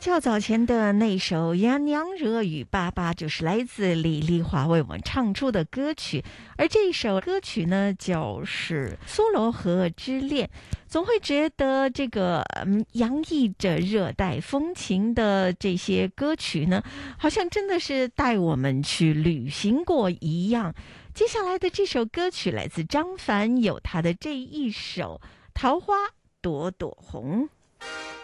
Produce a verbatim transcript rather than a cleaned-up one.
较早前的那首《呀娘惹雨巴巴》就是来自李丽华为我们唱出的歌曲，而这首歌曲呢就是《苏罗河之恋》。总会觉得这个嗯洋溢着热带风情的这些歌曲呢，好像真的是带我们去旅行过一样。接下来的这首歌曲来自张凡，有他的这一首《桃花朵朵红》。